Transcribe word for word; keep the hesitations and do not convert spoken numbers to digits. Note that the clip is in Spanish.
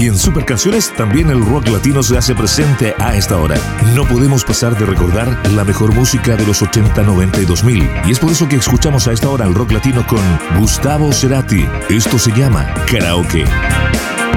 Y en Super Canciones también el rock latino se hace presente a esta hora. No podemos pasar de recordar la mejor música de los ochenta, noventa y dos mil. Y es por eso que escuchamos a esta hora el rock latino con Gustavo Cerati. Esto se llama Karaoke.